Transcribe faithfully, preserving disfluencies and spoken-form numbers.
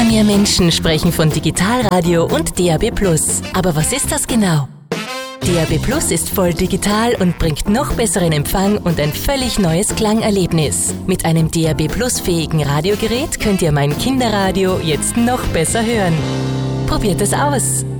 Immer mehr Menschen sprechen von Digitalradio und D A B Plus. Aber was ist das genau? D A B Plus ist voll digital und bringt noch besseren Empfang und ein völlig neues Klangerlebnis. Mit einem D A B Plus-fähigen Radiogerät könnt ihr mein Kinderradio jetzt noch besser hören. Probiert es aus!